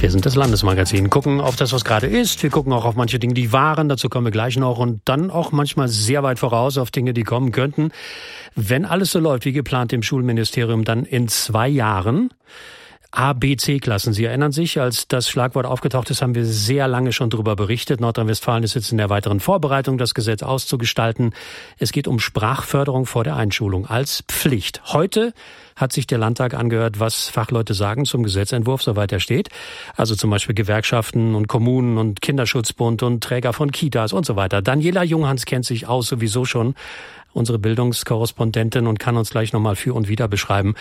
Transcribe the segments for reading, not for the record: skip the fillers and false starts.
Wir sind das Landesmagazin, gucken auf das, was gerade ist. Wir gucken auch auf manche Dinge, die waren, dazu kommen wir gleich noch. Und dann auch manchmal sehr weit voraus auf Dinge, die kommen könnten. Wenn alles so läuft wie geplant im Schulministerium, dann in 2 Jahren A-B-C-Klassen. Sie erinnern sich, als das Schlagwort aufgetaucht ist, haben wir sehr lange schon darüber berichtet. Nordrhein-Westfalen ist jetzt in der weiteren Vorbereitung, das Gesetz auszugestalten. Es geht um Sprachförderung vor der Einschulung als Pflicht. Heute hat sich der Landtag angehört, was Fachleute sagen zum Gesetzentwurf, soweit er steht. Also zum Beispiel Gewerkschaften und Kommunen und Kinderschutzbund und Träger von Kitas und so weiter. Daniela Junghans kennt sich aus, sowieso schon, unsere Bildungskorrespondentin, und kann uns gleich nochmal für und wider beschreiben.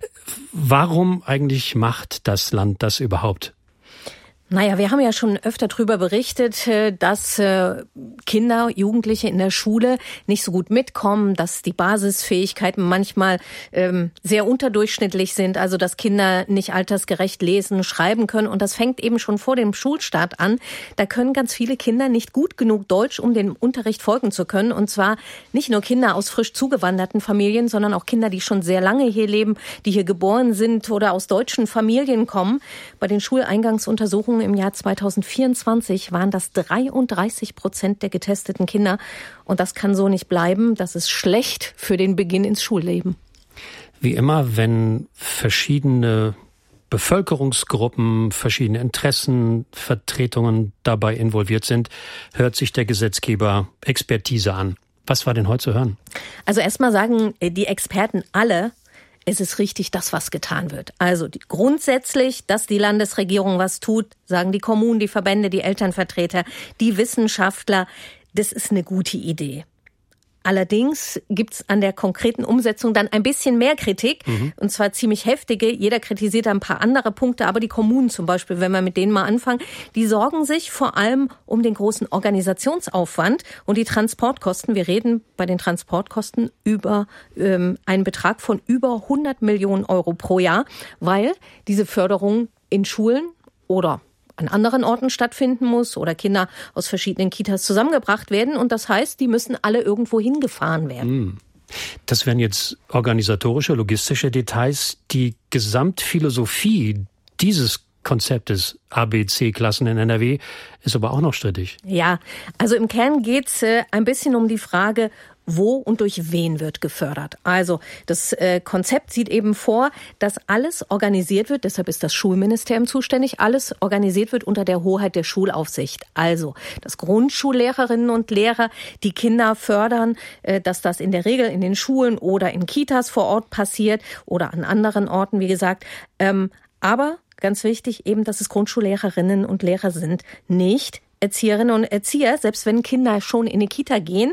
Warum eigentlich macht das Land das überhaupt? Naja, wir haben ja schon öfter darüber berichtet, dass Kinder, Jugendliche in der Schule nicht so gut mitkommen, dass die Basisfähigkeiten manchmal sehr unterdurchschnittlich sind, also dass Kinder nicht altersgerecht lesen, schreiben können. Und das fängt eben schon vor dem Schulstart an. Da können ganz viele Kinder nicht gut genug Deutsch, um dem Unterricht folgen zu können. Und zwar nicht nur Kinder aus frisch zugewanderten Familien, sondern auch Kinder, die schon sehr lange hier leben, die hier geboren sind oder aus deutschen Familien kommen. Bei den Schuleingangsuntersuchungen im Jahr 2024 waren das 33% der getesteten Kinder. Und das kann so nicht bleiben. Das ist schlecht für den Beginn ins Schulleben. Wie immer, wenn verschiedene Bevölkerungsgruppen, verschiedene Interessenvertretungen dabei involviert sind, hört sich der Gesetzgeber Expertise an. Was war denn heute zu hören? Also erstmal sagen die Experten alle, es ist richtig, dass was getan wird. Also grundsätzlich, dass die Landesregierung was tut, sagen die Kommunen, die Verbände, die Elternvertreter, die Wissenschaftler, das ist eine gute Idee. Allerdings gibt's an der konkreten Umsetzung dann ein bisschen mehr Kritik, und zwar ziemlich heftige. Jeder kritisiert ein paar andere Punkte, aber die Kommunen zum Beispiel, wenn wir mit denen mal anfangen, die sorgen sich vor allem um den großen Organisationsaufwand und die Transportkosten. Wir reden bei den Transportkosten über einen Betrag von über 100 Millionen Euro pro Jahr, weil diese Förderung in Schulen oder an anderen Orten stattfinden muss oder Kinder aus verschiedenen Kitas zusammengebracht werden. Und das heißt, die müssen alle irgendwo hingefahren werden. Das wären jetzt organisatorische, logistische Details. Die Gesamtphilosophie dieses Konzeptes ABC-Klassen in NRW ist aber auch noch strittig. Ja, also im Kern geht's ein bisschen um die Frage, wo und durch wen wird gefördert. Also das Konzept sieht eben vor, dass alles organisiert wird, deshalb ist das Schulministerium zuständig, alles organisiert wird unter der Hoheit der Schulaufsicht. Also, dass Grundschullehrerinnen und Lehrer die Kinder fördern, dass das in der Regel in den Schulen oder in Kitas vor Ort passiert oder an anderen Orten, wie gesagt. Aber ganz wichtig eben, dass es Grundschullehrerinnen und Lehrer sind, nicht Erzieherinnen und Erzieher, selbst wenn Kinder schon in die Kita gehen.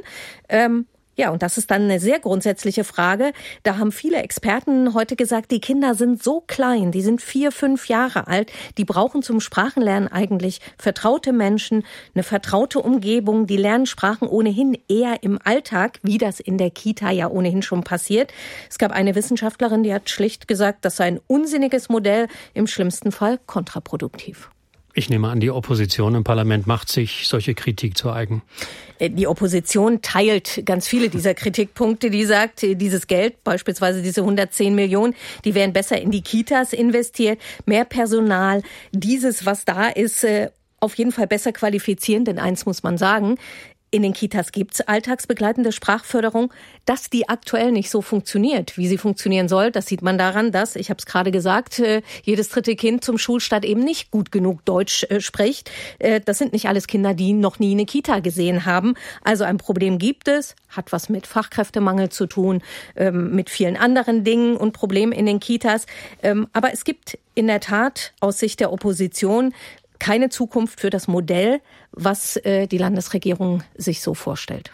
Ja, und das ist dann eine sehr grundsätzliche Frage. Da haben viele Experten heute gesagt, die Kinder sind so klein, die sind 4, 5 Jahre alt, die brauchen zum Sprachenlernen eigentlich vertraute Menschen, eine vertraute Umgebung, die lernen Sprachen ohnehin eher im Alltag, wie das in der Kita ja ohnehin schon passiert. Es gab eine Wissenschaftlerin, die hat schlicht gesagt, das sei ein unsinniges Modell, im schlimmsten Fall kontraproduktiv. Ich nehme an, die Opposition im Parlament macht sich solche Kritik zu eigen. Die Opposition teilt ganz viele dieser Kritikpunkte, die sagt, dieses Geld, beispielsweise diese 110 Millionen, die wären besser in die Kitas investiert, mehr Personal, dieses, was da ist, auf jeden Fall besser qualifizieren, denn eins muss man sagen, in den Kitas gibt's alltagsbegleitende Sprachförderung. Dass die aktuell nicht so funktioniert, wie sie funktionieren soll, das sieht man daran, dass, ich habe es gerade gesagt, jedes 3. Kind zum Schulstart eben nicht gut genug Deutsch spricht. Das sind nicht alles Kinder, die noch nie eine Kita gesehen haben. Also ein Problem gibt es, hat was mit Fachkräftemangel zu tun, mit vielen anderen Dingen und Problemen in den Kitas. Aber es gibt in der Tat aus Sicht der Opposition keine Zukunft für das Modell, was die Landesregierung sich so vorstellt.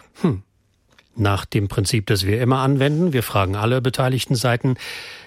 Nach dem Prinzip, das wir immer anwenden, wir fragen alle beteiligten Seiten,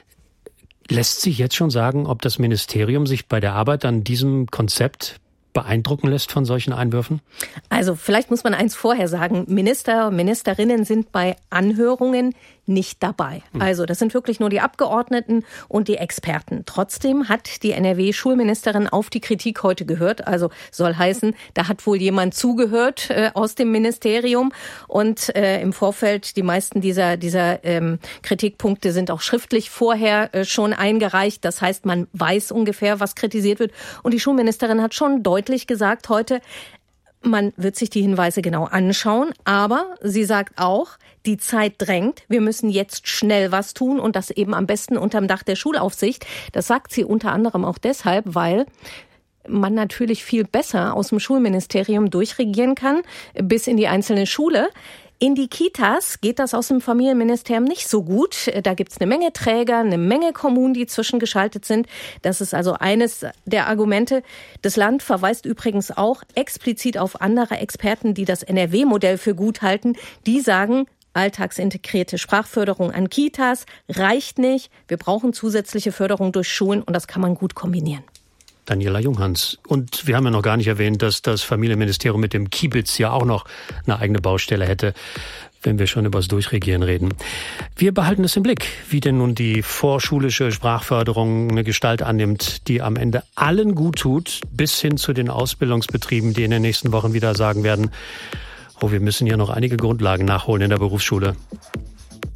lässt sich jetzt schon sagen, ob das Ministerium sich bei der Arbeit an diesem Konzept beeindrucken lässt von solchen Einwürfen? Also vielleicht muss man eins vorher sagen, Minister und Ministerinnen sind bei Anhörungen nicht dabei. Also das sind wirklich nur die Abgeordneten und die Experten. Trotzdem hat die NRW-Schulministerin auf die Kritik heute gehört. Also soll heißen, da hat wohl jemand zugehört aus dem Ministerium. Und im Vorfeld, die meisten dieser Kritikpunkte sind auch schriftlich vorher schon eingereicht. Das heißt, man weiß ungefähr, was kritisiert wird. Und die Schulministerin hat schon deutlich gesagt heute, man wird sich die Hinweise genau anschauen, aber sie sagt auch, die Zeit drängt. Wir müssen jetzt schnell was tun und das eben am besten unterm Dach der Schulaufsicht. Das sagt sie unter anderem auch deshalb, weil man natürlich viel besser aus dem Schulministerium durchregieren kann bis in die einzelne Schule. In die Kitas geht das aus dem Familienministerium nicht so gut. Da gibt's eine Menge Träger, eine Menge Kommunen, die zwischengeschaltet sind. Das ist also eines der Argumente. Das Land verweist übrigens auch explizit auf andere Experten, die das NRW-Modell für gut halten. Die sagen, alltagsintegrierte Sprachförderung an Kitas reicht nicht. Wir brauchen zusätzliche Förderung durch Schulen und das kann man gut kombinieren. Daniela Junghans. Und wir haben ja noch gar nicht erwähnt, dass das Familienministerium mit dem Kiebitz ja auch noch eine eigene Baustelle hätte, wenn wir schon über das Durchregieren reden. Wir behalten es im Blick, wie denn nun die vorschulische Sprachförderung eine Gestalt annimmt, die am Ende allen gut tut, bis hin zu den Ausbildungsbetrieben, die in den nächsten Wochen wieder sagen werden, oh, wir müssen ja noch einige Grundlagen nachholen in der Berufsschule.